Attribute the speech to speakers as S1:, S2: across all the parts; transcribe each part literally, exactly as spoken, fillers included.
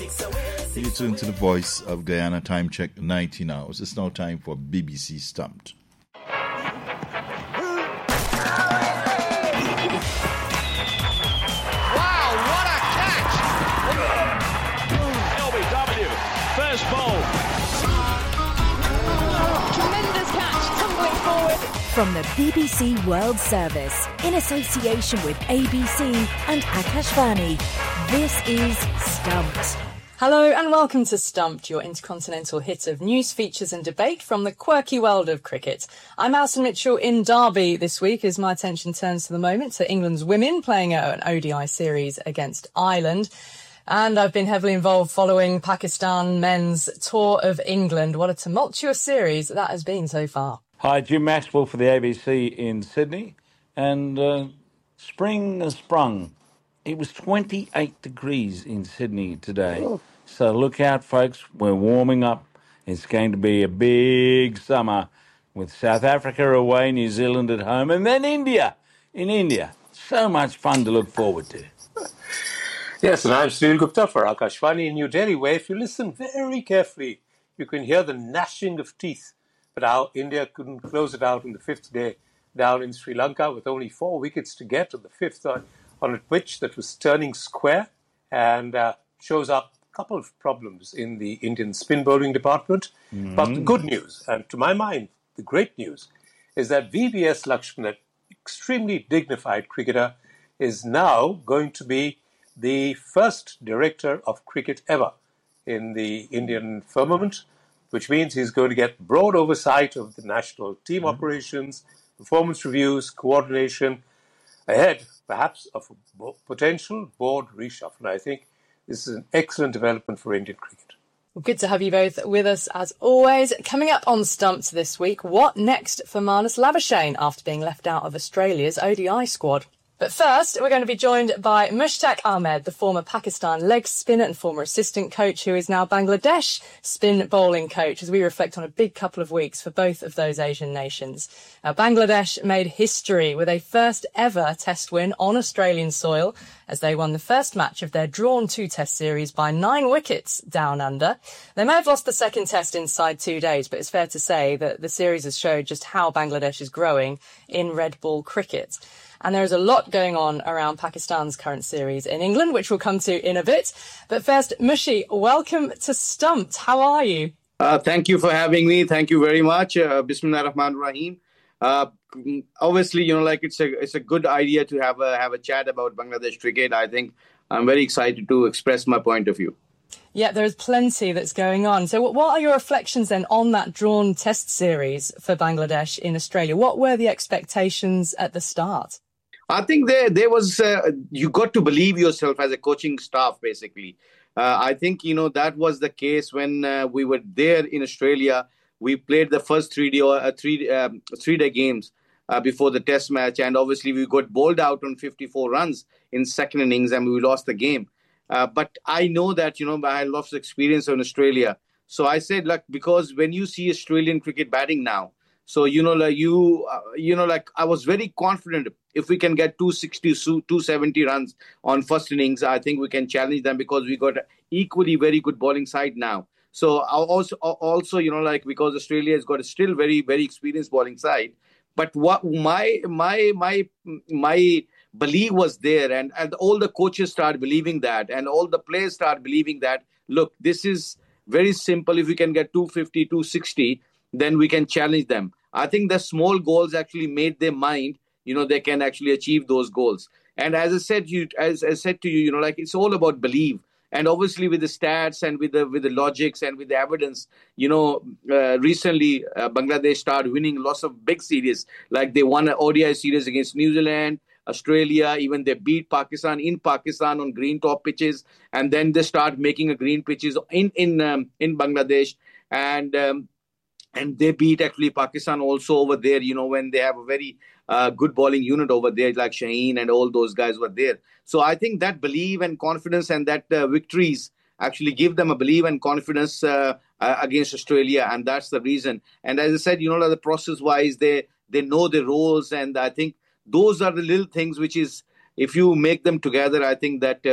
S1: You tune to the Voice of Guyana. Time check nineteen hours. It's now time for B B C Stumped.
S2: First ball.
S3: Tremendous catch, tumbling forward.
S4: From the B B C World Service, in association with A B C and Akashvani, this is Stumped.
S3: Hello and welcome to Stumped, your intercontinental hit of news, features and debate from the quirky world of cricket. I'm Alison Mitchell in Derby this week as my attention turns to the moment to England's women playing an O D I series against Ireland. And I've been heavily involved following Pakistan men's tour of England. What a tumultuous series that has been so far.
S5: Hi, Jim Maxwell for the A B C in Sydney. And uh, spring has sprung. It was twenty-eight degrees in Sydney today. Oh. So look out, folks. We're warming up. It's going to be a big summer with South Africa away, New Zealand at home, and then India in India. So much fun to look forward to.
S6: Yes, and I'm Sunil Gupta for Akashvani in New Delhi, where if you listen very carefully, you can hear the gnashing of teeth at how India couldn't close it out in the fifth day down in Sri Lanka with only four wickets to get on the fifth on, on a pitch that was turning square and uh, shows up a couple of problems in the Indian spin bowling department. Mm-hmm. But the good news, and to my mind, the great news, is that V V S Lakshman, extremely dignified cricketer, is now going to be the first director of cricket ever in the Indian firmament, which means he's going to get broad oversight of the national team mm-hmm. operations, performance reviews, coordination, ahead, perhaps, of a potential board reshuffle. I think this is an excellent development for Indian cricket.
S3: Well, good to have you both with us, as always. Coming up on Stumped this week, what next for Marnus Labuschagne after being left out of Australia's O D I squad? But first, we're going to be joined by Mushtaq Ahmed, the former Pakistan leg spinner and former assistant coach, who is now Bangladesh spin bowling coach, as we reflect on a big couple of weeks for both of those Asian nations. Now, Bangladesh made history with a first ever test win on Australian soil as they won the first match of their drawn two-test series by nine wickets down under. They may have lost the second test inside two days, but it's fair to say that the series has showed just how Bangladesh is growing in red ball cricket. And there is a lot going on around Pakistan's current series in England, which we'll come to in a bit. But first, Mushi, welcome to Stumped. How are you?
S7: Uh, thank you for having me. Thank you very much. Uh, Bismillah Rahman Rahim. Uh, obviously, you know, like it's a it's a good idea to have a have a chat about Bangladesh cricket. I think I'm very excited to express my point of view.
S3: Yeah, there's plenty that's going on. So what are your reflections then on that drawn test series for Bangladesh in Australia? What were the expectations at the start?
S7: I think there there was, uh, you got to believe yourself as a coaching staff, basically. Uh, I think, you know, that was the case when uh, we were there in Australia. We played the first three day, uh, three, um, three day games uh, before the test match. And obviously we got bowled out on fifty-four runs in second innings and we lost the game. Uh, but I know that, you know, I had lots of experience in Australia. So I said, like, because when you see Australian cricket batting now, so, you know, like you, uh, you know, like I was very confident if we can get two sixty, two seventy runs on first innings, I think we can challenge them because we got equally very good bowling side now. So also, also, you know, like because Australia has got a still very, very experienced bowling side. But what my, my, my, my belief was there and, and all the coaches start believing that and all the players start believing that, look, this is very simple. If we can get two fifty, two sixty, then we can challenge them. I think the small goals actually made their mind, you know, they can actually achieve those goals. And as I said, you, as I said to you, you know, like it's all about belief. And obviously with the stats and with the with the logics and with the evidence, you know, uh, recently uh, Bangladesh started winning lots of big series. Like they won an O D I series against New Zealand, Australia, even they beat Pakistan in Pakistan on green top pitches. And then they start making a green pitches in, in, um, in Bangladesh. And, um, And they beat actually Pakistan also over there, you know, when they have a very uh, good bowling unit over there, like Shaheen and all those guys were there. So I think that belief and confidence and that uh, victories actually give them a belief and confidence uh, uh, against Australia. And that's the reason. And as I said, you know, the process-wise, they, they know the roles. And I think those are the little things which is, if you make them together, I think that uh,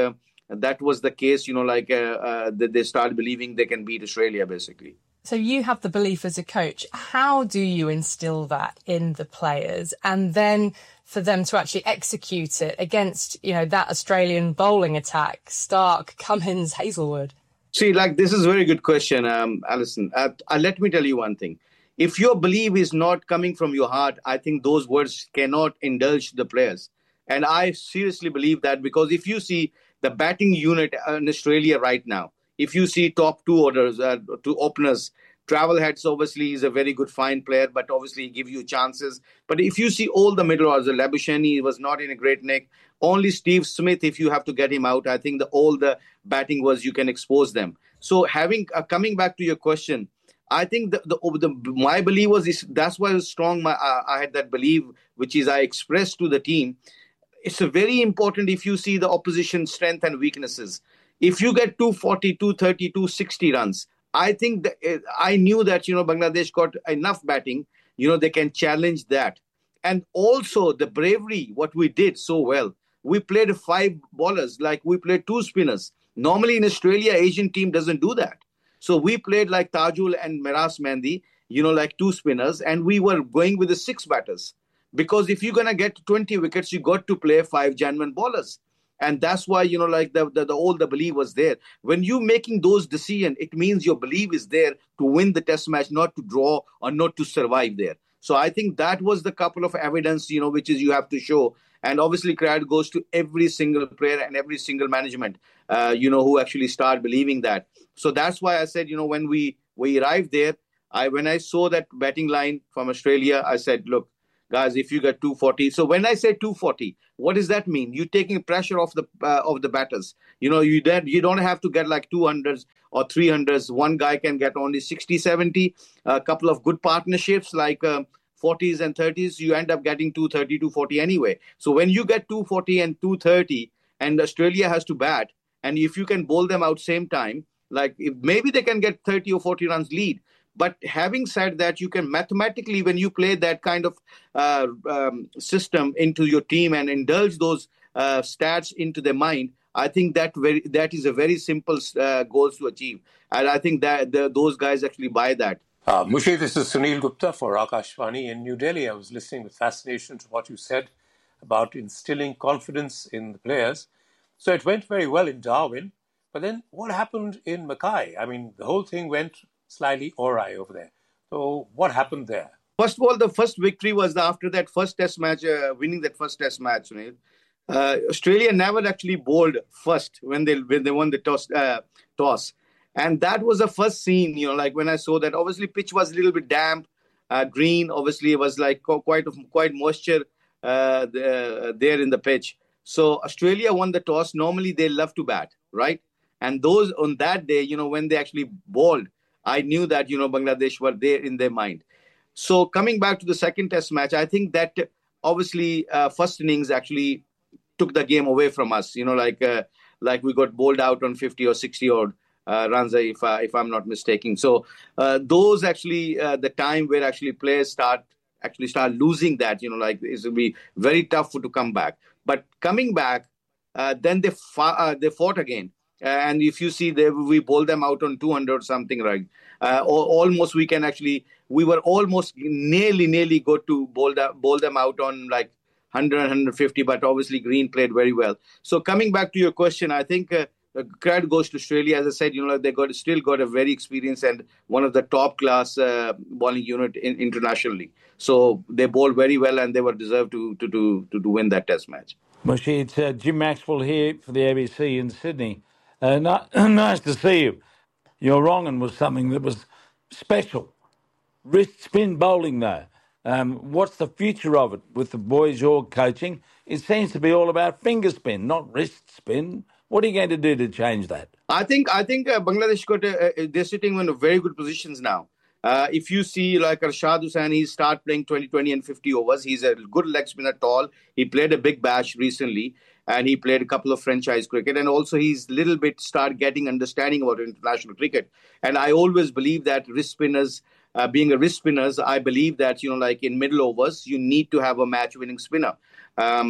S7: that was the case, you know, like uh, uh, that they started believing they can beat Australia, basically.
S3: So you have the belief as a coach. How do you instill that in the players and then for them to actually execute it against, you know, that Australian bowling attack, Stark, Cummins, Hazelwood?
S7: See, like, this is a very good question, um, Alison. Uh, uh, let me tell you one thing. If your belief is not coming from your heart, I think those words cannot indulge the players. And I seriously believe that, because if you see the batting unit in Australia right now, if you see top two orders, uh, two openers, Travelheads obviously is a very good, fine player, but obviously give you chances. But if you see all the middle orders, Labuschagne was not in a great nick. Only Steve Smith, if you have to get him out, I think the, all the batting was you can expose them. So having uh, coming back to your question, I think the, the, the my belief was is, that's why I was strong. My, uh, I had that belief, which is I expressed to the team. It's a very important if you see the opposition strength and weaknesses. If you get two forty, two thirty, two sixty runs, I think that, uh, I knew that, you know, Bangladesh got enough batting, you know, they can challenge that. And also the bravery, what we did so well. We played five bowlers, like we played two spinners. Normally in Australia, Asian team doesn't do that. So we played like Tajul and Miras Mehndi, you know, like two spinners, and we were going with the six batters. Because if you're going to get twenty wickets, you got to play five genuine bowlers. And that's why, you know, like the, the, the all the belief was there. When you're making those decisions, it means your belief is there to win the test match, not to draw or not to survive there. So I think that was the couple of evidence, you know, which is you have to show. And obviously, credit goes to every single player and every single management, uh, you know, who actually start believing that. So that's why I said, you know, when we, we arrived there, I when I saw that batting line from Australia, I said, look, guys, if you get two forty. So when I say two forty, what does that mean? You're taking pressure off the uh, of the batters. You know, you don't, you don't have to get like two hundreds or three hundreds. One guy can get only sixty, seventy. A couple of good partnerships like uh, forties and thirties, you end up getting two thirty, two forty anyway. So when you get two forty and two thirty and Australia has to bat, and if you can bowl them out same time, like if maybe they can get thirty or forty runs lead. But having said that, you can mathematically, when you play that kind of uh, um, system into your team and indulge those uh, stats into their mind, I think that very that is a very simple uh, goal to achieve. And I think that the, those guys actually buy that.
S6: Uh, Mushi, this is Sunil Gupta for Akashvani in New Delhi. I was listening with fascination to what you said about instilling confidence in the players. So it went very well in Darwin. But then what happened in Mackay? I mean, the whole thing went slightly awry over there. So what happened there?
S7: First of all, the first victory was after that first test match, uh, winning that first test match. Sunil. Uh, Australia never actually bowled first when they when they won the toss. Uh, toss. And that was the first scene, you know, like when I saw that, obviously pitch was a little bit damp, uh, green. Obviously, it was like quite quite moisture uh, the, there in the pitch. So Australia won the toss. Normally, they love to bat, right? And those on that day, you know, when they actually bowled, I knew that, you know, Bangladesh were there in their mind. So coming back to the second test match, I think that obviously uh, first innings actually took the game away from us. You know, like uh, like we got bowled out on fifty or sixty odd uh, runs, if, uh, if I'm not mistaken. So uh, those actually uh, the time where actually players start actually start losing that, you know, like it will be very tough to come back. But coming back, uh, then they, fa- uh, they fought again. Uh, and if you see, they, we bowled them out on two hundred or something, right? Uh, or, almost we can actually, we were almost nearly, nearly go to bowl, the, bowl them out on like one hundred, one hundred fifty, but obviously Green played very well. So coming back to your question, I think uh, credit goes to Australia. As I said, you know, they got still got a very experienced and one of the top class uh, bowling unit in, internationally. So they bowled very well and they were deserved to to to to, to win that test match.
S5: Mushi, it's uh, Jim Maxwell here for the A B C in Sydney. Uh, no, nice to see you. Your wronging was something that was special. Wrist spin bowling, though. Um, what's the future of it with the boys you're coaching? It seems to be all about finger spin, not wrist spin. What are you going to do to change that?
S7: I think I think uh, Bangladesh got uh, they're sitting in very good positions now. Uh, if you see like Arshad Hussain, he start playing twenty, twenty and fifty overs. He's a good leg spinner, tall. He played a big bash recently and he played a couple of franchise cricket. And also he's little bit start getting understanding about international cricket. And I always believe that wrist spinners, uh, being a wrist spinners, I believe that, you know, like in middle overs, you need to have a match winning spinner. Um,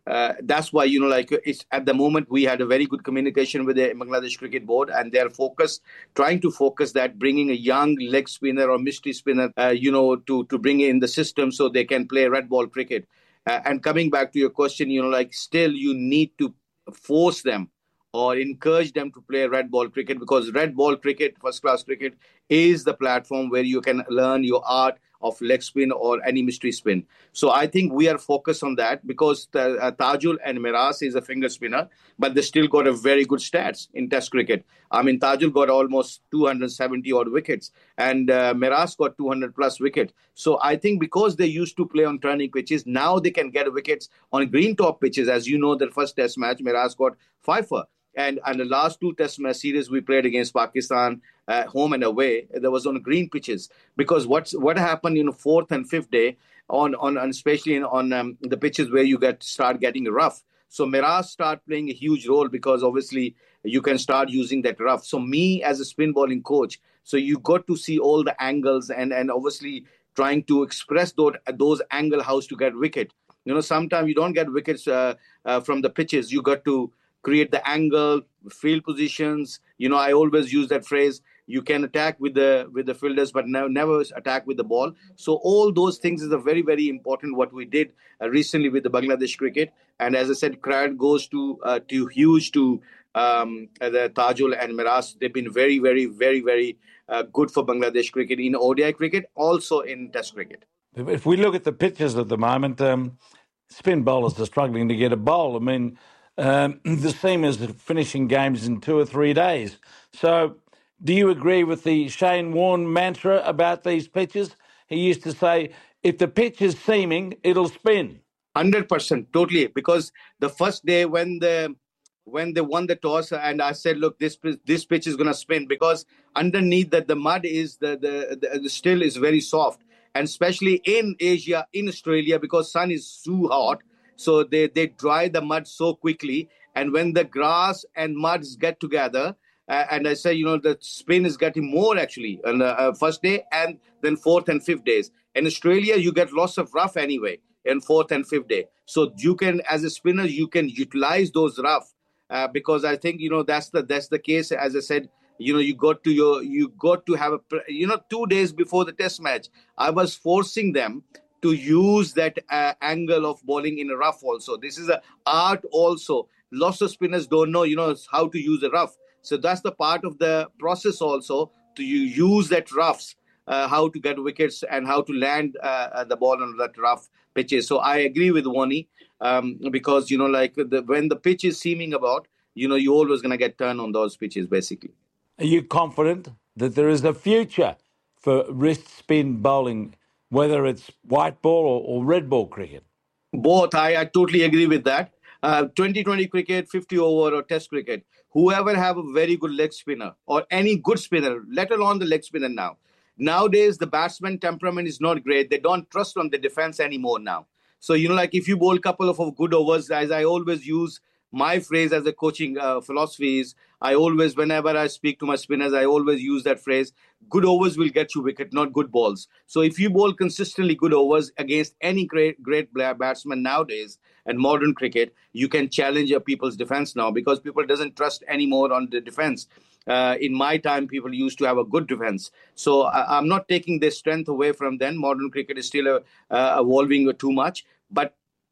S7: uh, that's why, you know, like it's at the moment we had a very good communication with the Bangladesh Cricket Board, and they're focused, trying to focus that bringing a young leg spinner or mystery spinner, uh, you know, to, to bring in the system so they can play red ball cricket. Uh, and coming back to your question, you know, like still you need to force them or encourage them to play red ball cricket, because red ball cricket, first class cricket, is the platform where you can learn your art of leg spin or any mystery spin. So I think we are focused on that, because uh, Tajul and Miraz is a finger spinner, but they still got a very good stats in Test cricket. I mean, Tajul got almost two hundred seventy odd wickets, and uh, Miraz got two hundred plus wickets. So I think because they used to play on turning pitches, now they can get wickets on green top pitches. As you know, the first Test match, Miraz got five for. And, and the last two Test match series we played against Pakistan, uh, home and away, there was on green pitches. Because what's what happened in the fourth and fifth day, on on, on especially in, on um, the pitches where you get start getting rough. So Miraz start playing a huge role, because obviously you can start using that rough. So me as a spin bowling coach, so you got to see all the angles and, and obviously trying to express those, those angle hows to get wicket. You know, sometimes you don't get wickets uh, uh, from the pitches. You got to create the angle, field positions. You know, I always use that phrase, you can attack with the with the fielders, but never, never attack with the ball. So all those things is a very, very important what we did uh, recently with the Bangladesh cricket. And as I said, credit goes to uh, to huge to um, the Tajul and Miraz. They've been very, very, very, very uh, good for Bangladesh cricket in O D I cricket, also in Test cricket.
S5: If we look at the pitches at the moment, um, spin bowlers are struggling to get a bowl. I mean, Um, the seamers are finishing games in two or three days. So do you agree with the Shane Warne mantra about these pitches? He used to say, if the pitch is seaming, it'll spin.
S7: one hundred percent, totally. Because the first day when the when they won the toss, and I said, look, this this pitch is going to spin, because underneath that the mud is, the, the, the, the still is very soft. And especially in Asia, in Australia, because sun is too hot, so they, they dry the mud so quickly. And when the grass and muds get together, uh, and I say, you know, the spin is getting more actually on the uh, first day and then fourth and fifth days. In Australia, you get lots of rough anyway in fourth and fifth day. So you can, as a spinner, you can utilize those rough uh, because I think, you know, that's the that's the case. As I said, you know, you got to your you got to have a, you know, two days before the test match, I was forcing them to use that uh, angle of bowling in a rough also. This is an art also. Lots of spinners don't know, you know, how to use a rough. So that's the part of the process also, to you use that roughs, uh, how to get wickets and how to land uh, the ball on that rough pitches. So I agree with Wani um, because, you know, like the, when the pitch is seaming about, you know, you're always going to get turned on those pitches, basically.
S5: Are you confident that there is a future for wrist spin bowling, whether it's white ball or, or red ball cricket?
S7: Both. I, I totally agree with that. Uh, twenty twenty cricket, fifty over or test cricket, whoever have a very good leg spinner or any good spinner, let alone the leg spinner now. Nowadays, the batsman temperament is not great. They don't trust on the defense anymore now. So, you know, like if you bowl a couple of good overs, as I always use my phrase as a coaching uh, philosophy is, I always, whenever I speak to my spinners, I always use that phrase, good overs will get you wicket, not good balls. So if you bowl consistently good overs against any great great batsman nowadays and modern cricket, you can challenge your people's defense now because people doesn't trust anymore on the defense. Uh, in my time, people used to have a good defense. So I, I'm not taking their strength away from them. Modern cricket is still uh, uh, evolving too much. But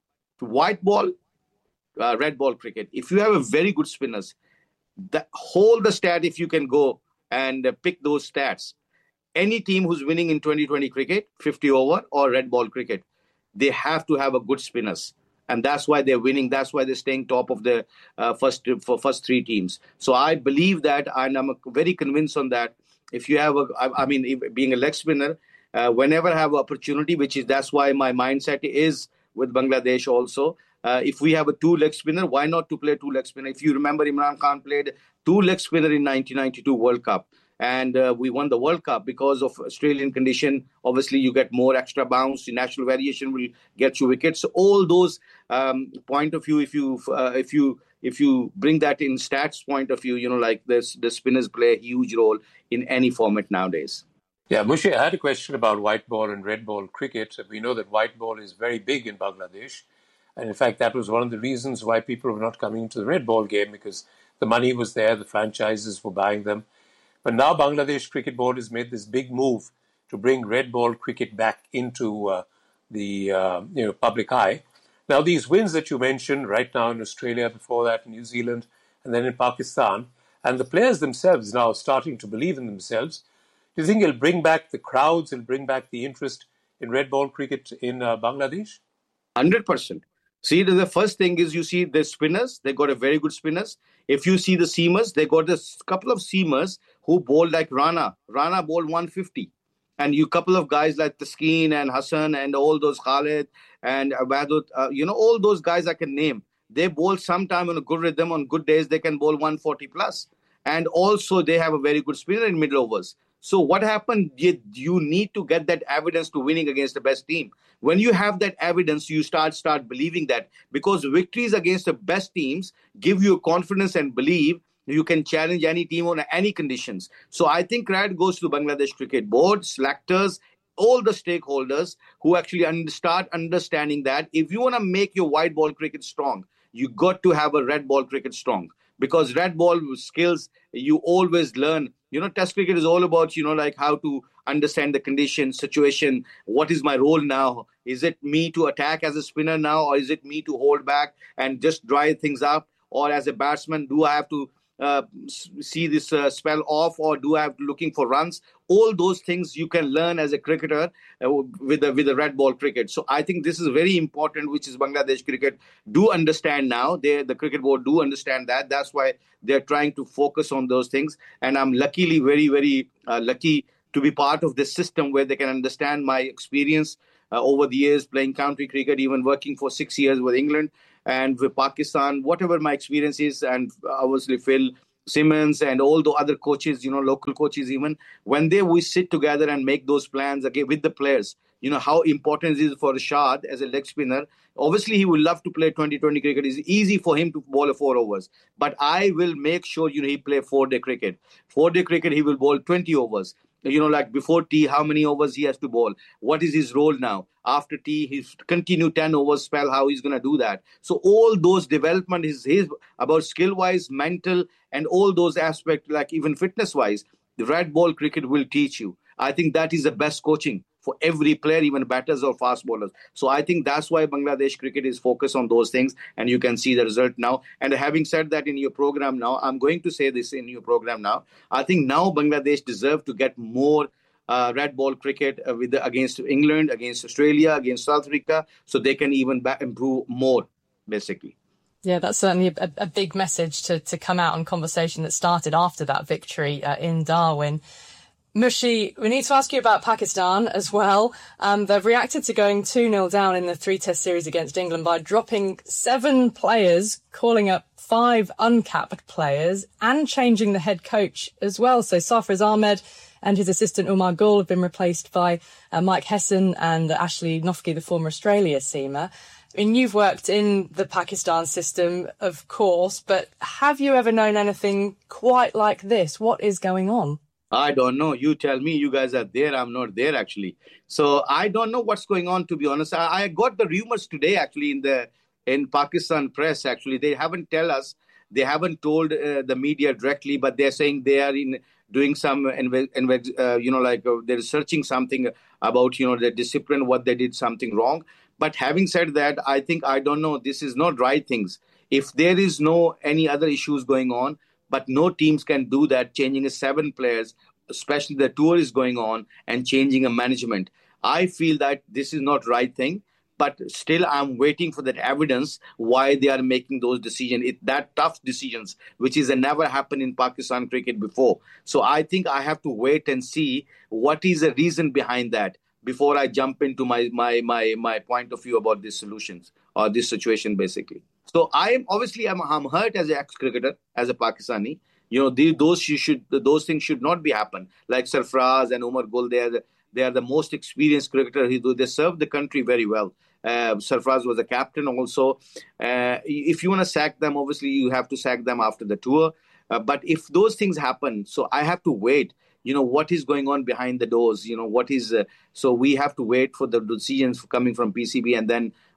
S7: white ball, Uh, red ball cricket, if you have a very good spinners, the, hold the stat if you can go and uh, pick those stats. Any team who's winning in twenty twenty cricket, fifty over or red ball cricket, they have to have a good spinners. And that's why they're winning. That's why they're staying top of the uh, first for first three teams. So I believe that, and I'm very convinced on that. If you have a, I, I mean, if, being a leg spinner, uh, whenever I have opportunity, which is, that's why my mindset is with Bangladesh also. Uh, if we have a two-leg spinner, why not to play two-leg spinner? If you remember, Imran Khan played two-leg spinner in nineteen ninety-two World Cup. And uh, we won the World Cup because of Australian condition. Obviously, you get more extra bounce. The natural variation will get you wickets. So all those um, point of view, if you uh, if you if you bring that in stats point of view, you know, like this, the spinners play a huge role in any format nowadays.
S6: Yeah, Mushe, I had a question about white ball and red ball cricket. We know that white ball is very big in Bangladesh. And in fact, that was one of the reasons why people were not coming to the red ball game, because the money was there, the franchises were buying them. But now Bangladesh Cricket Board has made this big move to bring red ball cricket back into uh, the uh, you know public eye. Now, these wins that you mentioned right now in Australia, before that in New Zealand, and then in Pakistan, and the players themselves now starting to believe in themselves, do you think it'll bring back the crowds, it'll bring back the interest in red ball cricket in uh, Bangladesh?
S7: one hundred percent. See, the first thing is you see the spinners, they got a very good spinners. If you see the seamers, they got a couple of seamers who bowl like Rana. Rana bowled one fifty. And you couple of guys like Taskeen and Hassan and all those Khalid and Abadut, uh, you know, all those guys I can name. They bowl sometime on a good rhythm. On good days, they can bowl one forty plus. And also they have a very good spinner in middle overs. So what happened? You, you need to get that evidence to winning against the best team. When you have that evidence, you start start believing that, because victories against the best teams give you confidence and believe you can challenge any team on any conditions. So I think credit goes to Bangladesh Cricket Board, selectors, all the stakeholders who actually un- start understanding that if you want to make your white ball cricket strong, you got to have a red ball cricket strong. Because red ball skills, you always learn. You know, Test cricket is all about, you know, like how to understand the condition, situation. What is my role now? Is it me to attack as a spinner now? Or is it me to hold back and just dry things up? Or as a batsman, do I have to uh, see this uh, spell off? Or do I have to looking for runs? All those things you can learn as a cricketer uh, with the with the red ball cricket. So I think this is very important, which is Bangladesh cricket do understand now. They, the cricket board do understand that. That's why they're trying to focus on those things. And I'm luckily very, very uh, lucky to be part of this system where they can understand my experience uh, over the years playing county cricket, even working for six years with England and with Pakistan, whatever my experience is, and obviously Phil Simmons and all the other coaches, you know, local coaches even, when they we sit together and make those plans again with the players, you know, how important it is for Rashad as a leg spinner. Obviously, he would love to play twenty twenty cricket. It's easy for him to bowl a four overs. But I will make sure, you know, he play four-day cricket. Four-day cricket, he will bowl twenty overs. You know, like before tea, how many overs he has to bowl? What is his role now? After tea, he's continue ten overs spell, how he's going to do that. So all those development is his about skill-wise, mental, and all those aspects, like even fitness-wise, the red ball cricket will teach you. I think that is the best coaching for every player, even batters or fast bowlers. So I think that's why Bangladesh cricket is focused on those things, and you can see the result now. And having said that in your program now, I'm going to say this in your program now, I think now Bangladesh deserve to get more uh, red ball cricket uh, with the, against England, against Australia, against South Africa, so they can even ba- improve more, basically.
S3: Yeah, that's certainly a, a big message to, to come out in conversation that started after that victory uh, in Darwin. Mushi, we need to ask you about Pakistan as well. Um, they've reacted to going two nil down in the three-test series against England by dropping seven players, calling up five uncapped players, and changing the head coach as well. So Sarfraz Ahmed and his assistant Umar Gul have been replaced by uh, Mike Hesson and Ashley Nofke, the former Australia seamer. I mean, you've worked in the Pakistan system, of course, but have you ever known anything quite like this? What is going on?
S7: I don't know. You tell me. You guys are there. I'm not there, actually. So I don't know what's going on, to be honest. I, I got the rumors today, actually, in the in Pakistan press, actually. They haven't tell us. They haven't told uh, the media directly, but they're saying they are in doing some, inve- inve- uh, you know, like uh, they're searching something about, you know, the discipline, what they did something wrong. But having said that, I think, I don't know, this is not right things. If there is no any other issues going on, but no teams can do that, changing a seven players, especially the tour is going on, and changing a management. I feel that this is not right thing, but still I'm waiting for that evidence why they are making those decisions. It, that tough decisions, which is a never happened in Pakistan cricket before. So I think I have to wait and see what is the reason behind that before I jump into my my my my point of view about these solutions or this situation, basically. So I am obviously I'm, I'm hurt as an ex-cricketer, as a Pakistani. You know, the, those should those things should not be happen. Like Sarfraz and Umar Gul, they are the, they are the most experienced cricketer. They serve the country very well. Uh, Sarfraz was a captain also. Uh, if you want to sack them, obviously you have to sack them after the tour. Uh, but if those things happen, so I have to wait. You know, what is going on behind the doors? You know, what is... Uh, so we have to wait for the decisions coming from P C B, and then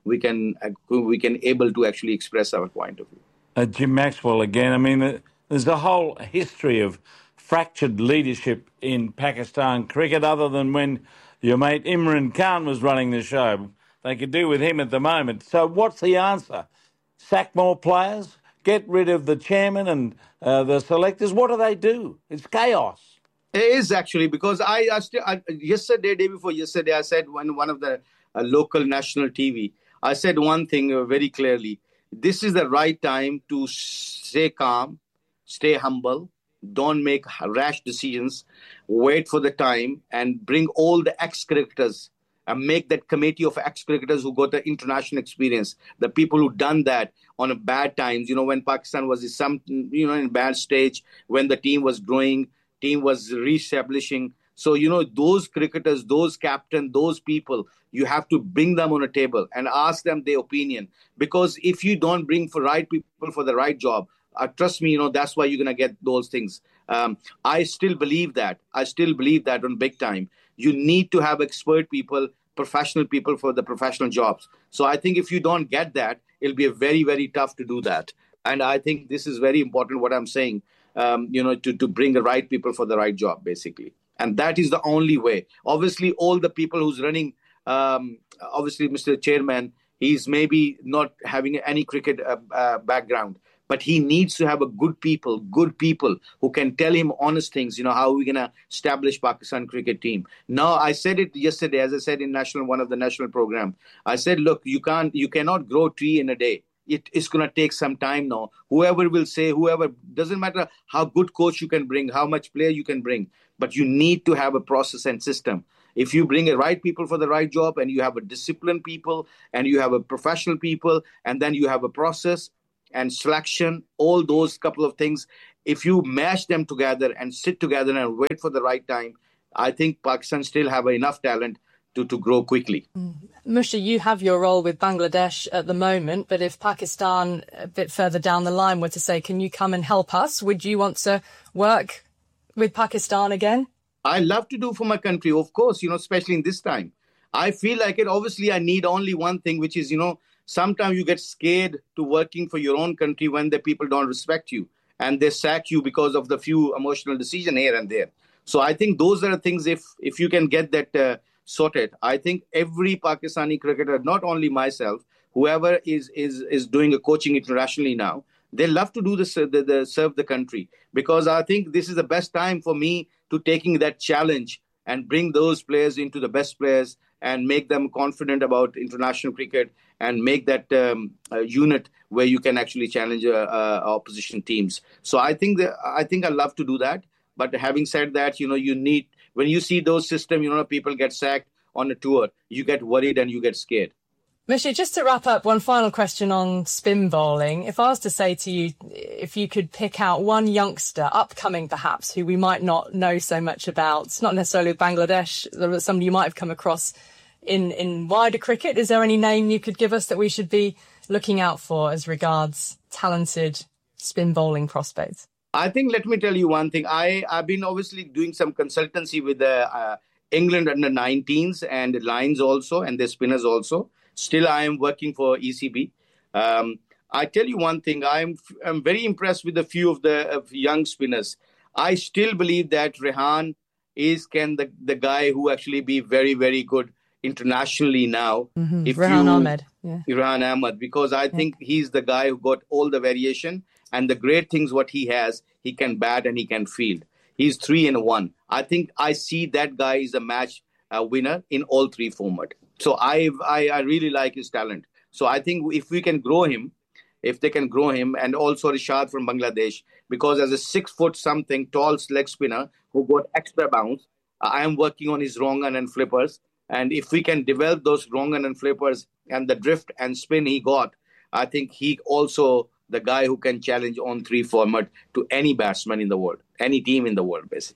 S7: we can uh, we can able to actually express our point of view.
S5: Uh, Jim Maxwell again. I mean, uh, there's a whole history of fractured leadership in Pakistan cricket, other than when your mate Imran Khan was running the show. They could do with him at the moment. So what's the answer? Sack more players? Get rid of the chairman and uh, the selectors? What do they do? It's chaos.
S7: It is actually, because I, I, still, I yesterday, day before yesterday, I said when one of the uh, local national T V, I said one thing uh, very clearly. This is the right time to stay calm, stay humble, don't make rash decisions, wait for the time and bring all the ex-cricketers and make that committee of ex-cricketers who got the international experience, the people who done that on a bad times, you know, when Pakistan was in some, you know, in bad stage, when the team was growing, team was re-establishing. So, you know, those cricketers, those captain, those people, you have to bring them on a table and ask them their opinion. Because if you don't bring for right people for the right job, uh, trust me, you know, that's why you're going to get those things. Um, I still believe that. I still believe that on big time. You need to have expert people, professional people for the professional jobs. So I think if you don't get that, it'll be a very, very tough to do that. And I think this is very important, what I'm saying, um, you know, to, to bring the right people for the right job, basically. And that is the only way. Obviously, all the people who's running, um, obviously, Mister Chairman, he's maybe not having any cricket uh, uh, background, but he needs to have a good people, good people who can tell him honest things, you know, how are we going to establish Pakistan cricket team. Now, I said it yesterday, as I said in national one of the national program, I said, look, you can't, you cannot grow tree in a day. It is going to take some time now. Whoever will say, whoever, doesn't matter how good coach you can bring, how much player you can bring, but you need to have a process and system. If you bring the right people for the right job and you have a disciplined people and you have a professional people and then you have a process and selection, all those couple of things, if you mash them together and sit together and wait for the right time, I think Pakistan still have enough talent to, to grow quickly.
S3: Mm. Musha, you have your role with Bangladesh at the moment, but if Pakistan a bit further down the line were to say, can you come and help us, would you want to work with Pakistan again?
S7: I love to do for my country, of course, you know, especially in this time. I feel like it. Obviously, I need only one thing, which is, you know, sometimes you get scared to working for your own country when the people don't respect you and they sack you because of the few emotional decisions here and there. So I think those are the things, if if you can get that uh, sorted, I think every Pakistani cricketer, not only myself, whoever is is is doing a coaching internationally now, they love to do this, uh, the, the, serve the country, because I think this is the best time for me to taking that challenge and bring those players into the best players and make them confident about international cricket and make that um, a unit where you can actually challenge uh, uh, opposition teams. So I think that I think I love to do that. But having said that, you know, you need, when you see those systems, you know, people get sacked on a tour, you get worried and you get scared.
S3: Musha, just to wrap up, one final question on spin bowling. If I was to say to you, if you could pick out one youngster, upcoming perhaps, who we might not know so much about, not necessarily Bangladesh, somebody you might have come across in, in wider cricket, is there any name you could give us that we should be looking out for as regards talented spin bowling prospects?
S7: I think, let me tell you one thing. I, I've been obviously doing some consultancy with the uh, England under nineteens and Lions also, and the spinners also. Still, I am working for E C B. Um, I tell you one thing, I'm, I'm very impressed with a few of the of young spinners. I still believe that Rehan is can the, the guy who actually be very, very good internationally now.
S3: Mm-hmm.
S7: If
S3: Rehan
S7: you,
S3: Ahmed. Yeah.
S7: Rehan Ahmed, because I think yeah. he's the guy who got all the variation. And the great things what he has, he can bat and he can field. He's three in one. I think I see that guy is a match uh, winner in all three formats. So I, I I really like his talent. So I think if we can grow him, if they can grow him, and also Rishad from Bangladesh, because as a six foot something tall leg spinner who got extra bounce, I am working on his wrong and flippers. And if we can develop those wrong and flippers and the drift and spin he got, I think he also the guy who can challenge on three format to any batsman in the world, any team in the world, basically.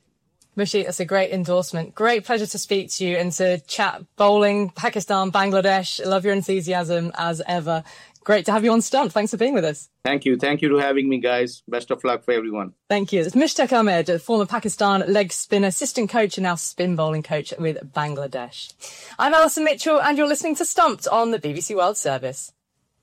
S3: Mushi, that's a great endorsement. Great pleasure to speak to you and to chat bowling, Pakistan, Bangladesh. Love your enthusiasm as ever. Great to have you on Stumped. Thanks for being with us.
S7: Thank you. Thank you for having me, guys. Best of luck for everyone.
S3: Thank you. It's Mushtaq Ahmed, a former Pakistan leg spinner, assistant coach and now spin bowling coach with Bangladesh. I'm Alison Mitchell and you're listening to Stumped on the B B C World Service.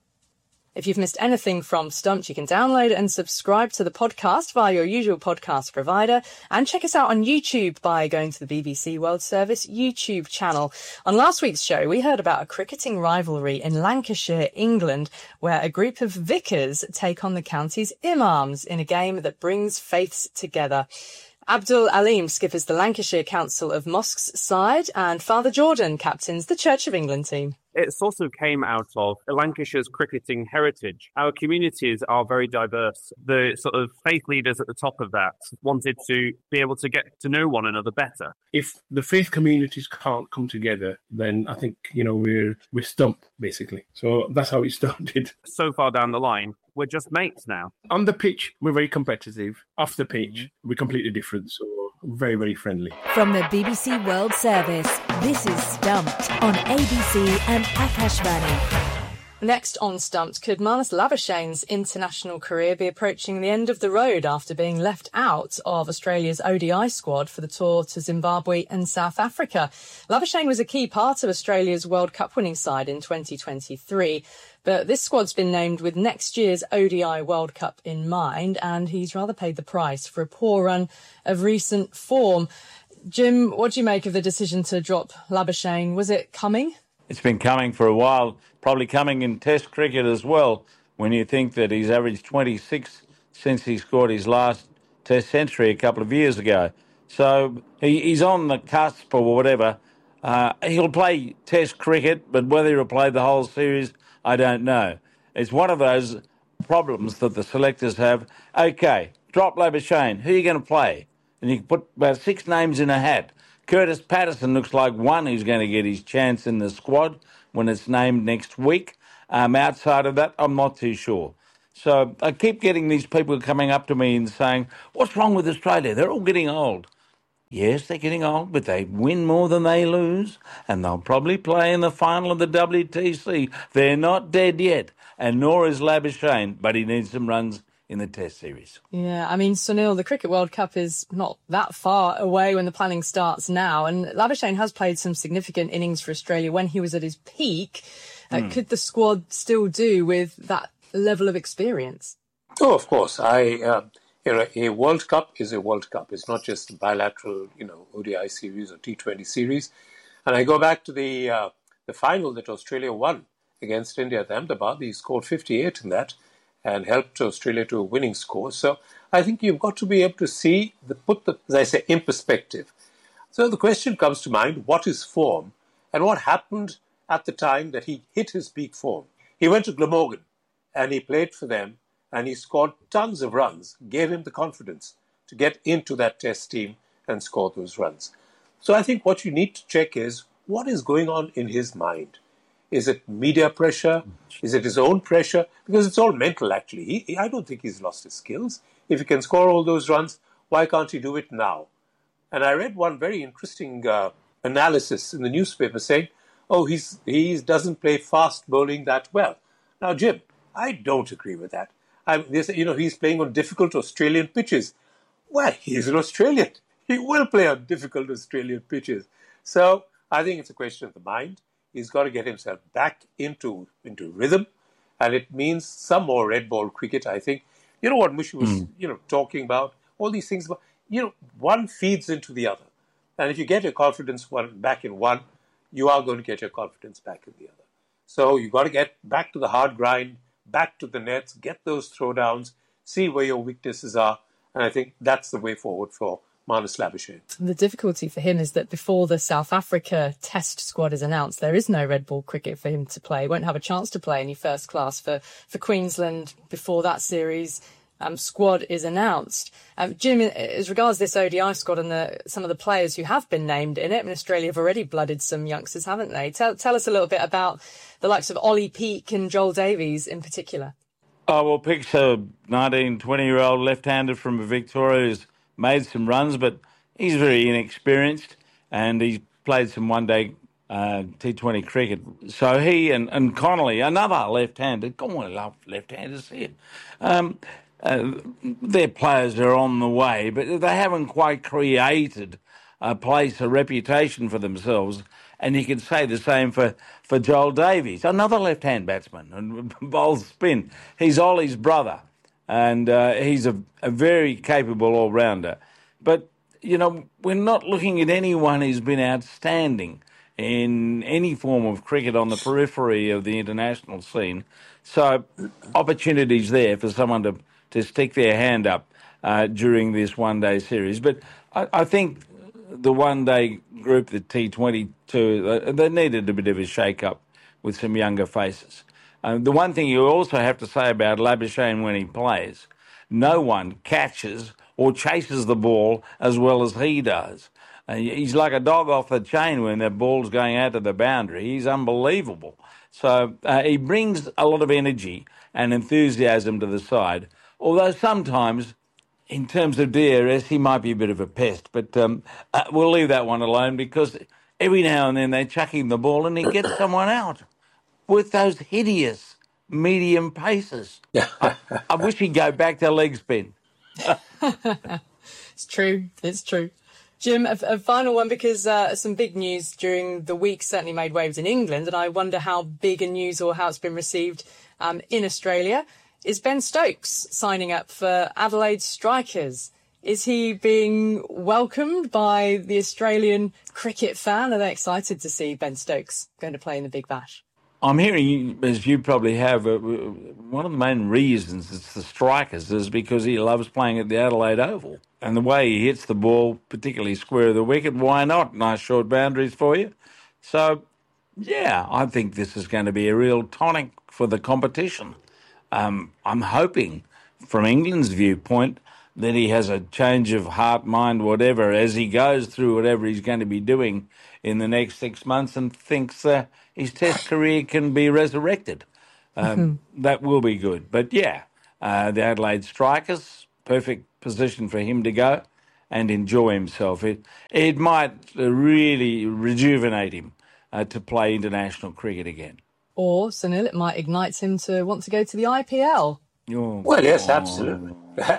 S3: If you've missed anything from Stumped, you can download and subscribe to the podcast via your usual podcast provider and check us out on YouTube by going to the B B C World Service YouTube channel. On last week's show, we heard about a cricketing rivalry in Lancashire, England, where a group of vicars take on the county's imams in a game that brings faiths together. Abdul Alim skippers the Lancashire Council of Mosques side and Father Jordan captains the Church of England team.
S2: It sort of came out of Lancashire's cricketing heritage. Our communities are very diverse. The sort of faith leaders at the top of that wanted to be able to get to know one another better.
S8: If the faith communities can't come together, then I think, you know, we're we're stumped, basically. So that's how it started.
S2: So far down the line, we're just mates now.
S8: On the pitch, we're very competitive. Off the pitch, we're completely different. So very, very friendly.
S4: From the B B C World Service, this is Stumped on A B C and Akashvani.
S3: Next on Stumped, could Marnus Labuschagne's international career be approaching the end of the road after being left out of Australia's O D I squad for the tour to Zimbabwe and South Africa? Labuschagne was a key part of Australia's World Cup winning side in twenty twenty-three, but this squad's been named with next year's O D I World Cup in mind, and he's rather paid the price for a poor run of recent form. Jim, what do you make of the decision to drop Labuschagne? Was it coming?
S5: It's been coming for a while, probably coming in Test cricket as well, when you think that he's averaged twenty-six since he scored his last Test century a couple of years ago. So he, he's on the cusp or whatever. Uh, he'll play Test cricket, but whether he'll play the whole series, I don't know. It's one of those problems that the selectors have. OK, drop Labuschagne. Who are you going to play? And you can put about six names in a hat. Curtis Patterson looks like one who's going to get his chance in the squad when it's named next week. Um, outside of that, I'm not too sure. So I keep getting these people coming up to me and saying, what's wrong with Australia? They're all getting old. Yes, they're getting old, but they win more than they lose, and they'll probably play in the final of the W T C. They're not dead yet, and nor is Labuschagne, but he needs some runs in the Test series.
S3: Yeah, I mean, Sunil, the Cricket World Cup is not that far away when the planning starts now, and Labuschagne has played some significant innings for Australia when he was at his peak. Uh, mm. Could the squad still do with that level of experience?
S6: Oh, of course. I, uh, you know, a World Cup is a World Cup. It's not just a bilateral, you know, O D I series or T twenty series. And I go back to the uh, the final that Australia won against India at Ahmedabad. He scored fifty-eight in that and helped Australia to a winning score. So I think you've got to be able to see, the put the, as I say, in perspective. So the question comes to mind, what is form and what happened at the time that he hit his peak form? He went to Glamorgan and he played for them and he scored tons of runs, gave him the confidence to get into that Test team and score those runs. So I think what you need to check is what is going on in his mind. Is it media pressure? Is it his own pressure? Because it's all mental, actually. He, he, I don't think he's lost his skills. If he can score all those runs, why can't he do it now? And I read one very interesting uh, analysis in the newspaper saying, oh, he's he doesn't play fast bowling that well. Now, Jim, I don't agree with that. I, they say, you know, he's playing on difficult Australian pitches. Well, he's an Australian. He will play on difficult Australian pitches. So I think it's a question of the mind. He's got to get himself back into into rhythm, and it means some more red ball cricket, I think. You know what Mushi was, mm. you know, talking about? All these things, about, you know, one feeds into the other. And if you get your confidence one back in one, you are going to get your confidence back in the other. So you've got to get back to the hard grind, back to the nets, get those throwdowns, see where your weaknesses are, and I think that's the way forward for Marnus Labuschagne.
S3: The difficulty for him is that before the South Africa Test squad is announced, there is no red ball cricket for him to play. He won't have a chance to play any first class for, for Queensland before that series um, squad is announced. Um, Jim, as regards this O D I squad and the, some of the players who have been named in it, I mean, Australia have already blooded some youngsters, haven't they? Tell, tell us a little bit about the likes of Ollie Peake and Joel Davies in particular.
S5: Oh, well, Peake's a nineteen, twenty-year-old left-hander from Victoria who's made some runs, but he's very inexperienced, and he's played some one-day uh, T twenty cricket. So he and, and Connolly, another left-hander, God, I love left-handers here. Um, uh, their players are on the way, but they haven't quite created a place, a reputation for themselves. And you can say the same for, for Joel Davies, another left-hand batsman, and bowls spin. He's Ollie's brother, and uh, he's a, a very capable all-rounder. But, you know, we're not looking at anyone who's been outstanding in any form of cricket on the periphery of the international scene. So opportunities there for someone to, to stick their hand up uh, during this one-day series. But I, I think the one-day group, the T twenty-two, they needed a bit of a shake-up with some younger faces. Um, the one thing you also have to say about Labuschagne when he plays, no one catches or chases the ball as well as he does. Uh, he's like a dog off the chain when the ball's going out to the boundary. He's unbelievable. So uh, he brings a lot of energy and enthusiasm to the side, although sometimes, in terms of D R S, he might be a bit of a pest, but um, uh, we'll leave that one alone because every now and then they chuck him the ball and he gets someone out with those hideous medium paces. I, I wish he'd go back to leg spin.
S3: It's true. It's true. Jim, a, a final one, because uh, some big news during the week certainly made waves in England, and I wonder how big a news or how it's been received um, in Australia. Is Ben Stokes signing up for Adelaide Strikers? Is he being welcomed by the Australian cricket fan? Are they excited to see Ben Stokes going to play in the Big Bash?
S5: I'm hearing, as you probably have, uh, one of the main reasons it's the Strikers is because he loves playing at the Adelaide Oval. And the way he hits the ball, particularly square of the wicket, why not? Nice short boundaries for you. So, yeah, I think this is going to be a real tonic for the competition. Um, I'm hoping, from England's viewpoint, that he has a change of heart, mind, whatever, as he goes through whatever he's going to be doing in the next six months and thinks uh, his Test career can be resurrected. Um, mm-hmm. That will be good. But, yeah, uh, the Adelaide Strikers, perfect position for him to go and enjoy himself. It, it might really rejuvenate him uh, to play international cricket again.
S3: Or, Sunil, it might ignite him to want to go to the I P L.
S6: Oh, well, yes, absolutely.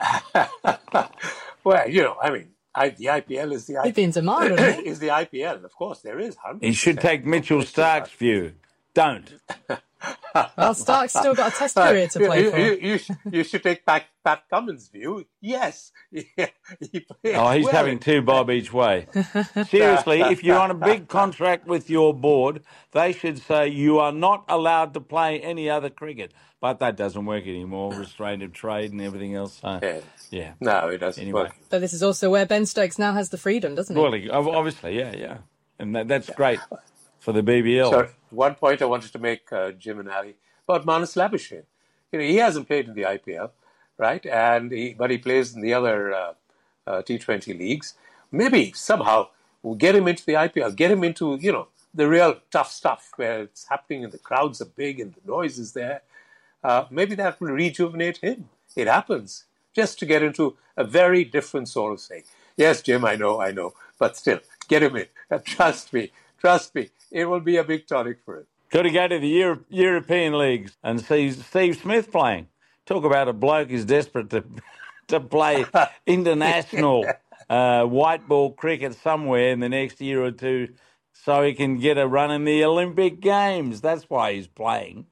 S6: Well, you know, I mean, I, the I P L is the I P L.
S3: He'd be in demand, wouldn't he?
S6: Is the I P L, of course, there is. one hundred percent.
S5: He should take Mitchell Stark's view. Don't.
S3: Well, Stark's still got a Test career to play
S6: you,
S3: for.
S6: You, you, you should take Pat, Pat Cummins' view. Yes. he
S5: oh, he's
S6: well.
S5: having two bob each way. Seriously, if you're on a big contract with your board, they should say you are not allowed to play any other cricket. But that doesn't work anymore, restraint of trade and everything else. So,
S6: yes.
S5: Yeah.
S6: No, it doesn't
S5: anyway.
S6: work.
S3: But this is also where Ben Stokes now has the freedom, doesn't he?
S5: Well, obviously, yeah, yeah. And that, that's great for the B B L.
S6: So, one point I wanted to make, uh, Jim and Ali, about Marnus Labuschagne. You know, he hasn't played in the I P L, right? And he, but he plays in the other uh, uh, T twenty leagues. Maybe somehow we'll get him into the I P L, get him into, you know, the real tough stuff where it's happening and the crowds are big and the noise is there. Uh, maybe that will rejuvenate him. It happens. Just to get into a very different sort of thing. Yes, Jim, I know, I know. But still, get him in. And trust me, trust me, it will be a big tonic for him.
S5: Got to go to the Euro- European leagues and see Steve Smith playing. Talk about a bloke who's desperate to to play international uh, white ball cricket somewhere in the next year or two so he can get a run in the Olympic Games. That's why he's playing.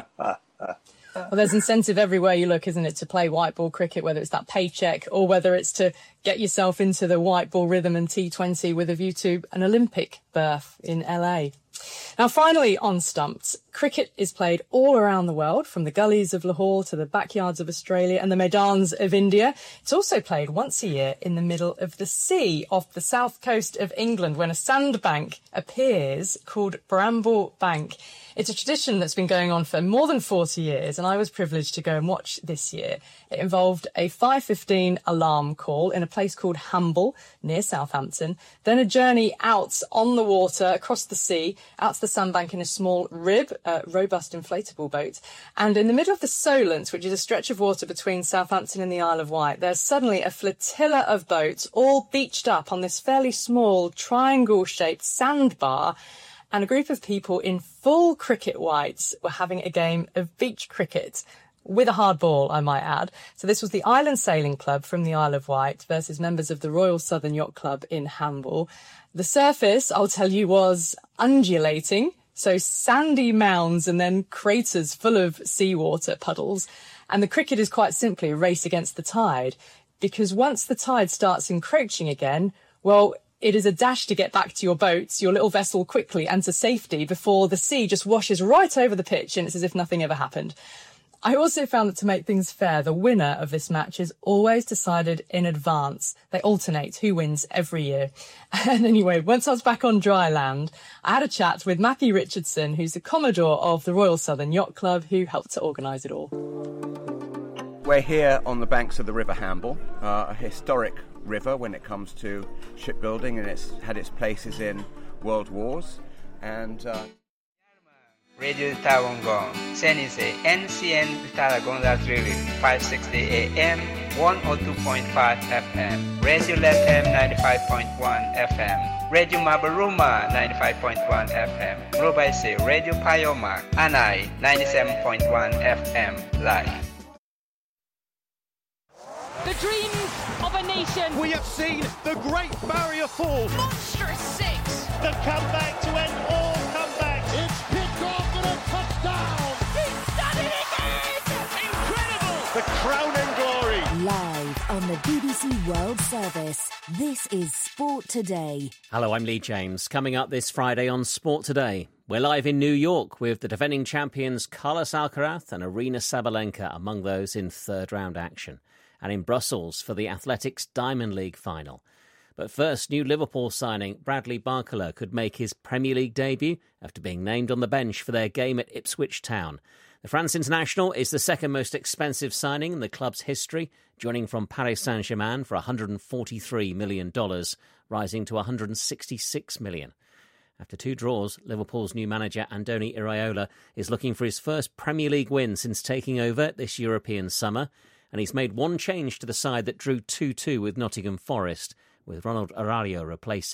S3: Well, there's incentive everywhere you look, isn't it, to play white ball cricket, whether it's that paycheck or whether it's to get yourself into the white ball rhythm and T twenty with a view to an Olympic berth in L A. Now, finally, on Stumped, cricket is played all around the world, from the gullies of Lahore to the backyards of Australia and the Maidans of India. It's also played once a year in the middle of the sea off the south coast of England when a sandbank appears called Bramble Bank. It's a tradition that's been going on for more than forty years, and I was privileged to go and watch this year. It involved a five fifteen alarm call in a place called Hamble, near Southampton, then a journey out on the water, across the sea, out to the sandbank in a small rib, uh, robust inflatable boat. And in the middle of the Solent, which is a stretch of water between Southampton and the Isle of Wight, there's suddenly a flotilla of boats all beached up on this fairly small triangle-shaped sandbar, and a group of people in full cricket whites were having a game of beach cricket. With a hard ball, I might add. So this was the Island Sailing Club from the Isle of Wight versus members of the Royal Southern Yacht Club in Hamble. The surface, I'll tell you, was undulating. So sandy mounds and then craters full of seawater puddles. And the cricket is quite simply a race against the tide. Because once the tide starts encroaching again, well, it is a dash to get back to your boats, your little vessel quickly and to safety before the sea just washes right over the pitch and it's as if nothing ever happened. I also found that to make things fair, the winner of this match is always decided in advance. They alternate who wins every year. And anyway, once I was back on dry land, I had a chat with Matthew Richardson, who's the Commodore of the Royal Southern Yacht Club, who helped to organise it all.
S9: We're here on the banks of the River Hamble, uh, a historic river when it comes to shipbuilding, and it's had its places in world wars. And... Uh
S10: Radio Tarragona, Senise, N C N Tarragona Drilling, five sixty A M, one oh two point five F M, Radio Latam ninety-five point one F M, Radio Mabaruma ninety-five point one F M, Robaise, Radio Payoma, Anai ninety-seven point one F M, live.
S11: The dreams of a nation.
S12: We have seen the Great Barrier Fall.
S11: Monstrous six.
S12: The comeback to end all comebacks. It's picked off and a touchdown.
S11: He's done it again.
S12: Incredible. The crown and glory.
S4: Live on the B B C World Service. This is Sport Today.
S13: Hello, I'm Lee James. Coming up this Friday on Sport Today, we're live in New York with the defending champions Carlos Alcaraz and Aryna Sabalenka among those in third round action, and in Brussels for the Athletics Diamond League final. But first, new Liverpool signing Bradley Barcola could make his Premier League debut after being named on the bench for their game at Ipswich Town. The France international is the second most expensive signing in the club's history, joining from Paris Saint-Germain for one hundred forty-three million dollars, rising to one hundred sixty-six million dollars. After two draws, Liverpool's new manager Andoni Iraola is looking for his first Premier League win since taking over this European summer, and he's made one change to the side that drew two two with Nottingham Forest, with Ronald Arario replacing